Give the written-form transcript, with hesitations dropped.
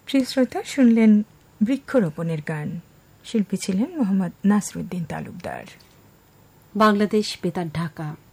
প্রিয় শ্রোতা, শুনলেন বৃক্ষরোপণের গান। শিল্পী ছিলেন মোহাম্মদ নাসরুদ্দিন তালুকদার। বাংলাদেশ বেতার, ঢাকা।